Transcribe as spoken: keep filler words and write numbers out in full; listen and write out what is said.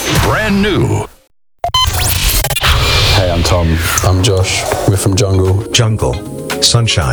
Brand new. Hey, I'm Tom. I'm Josh. We're from Jungle. Jungle. Sunshine.